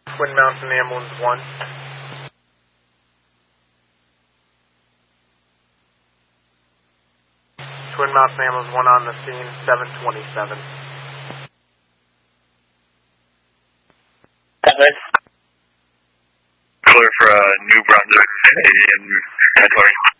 Twin Mountain Ambulance 1. Twin Mountain Ambulance 1 on the scene, 727. Clear for New Brunswick, 1080 and 1020.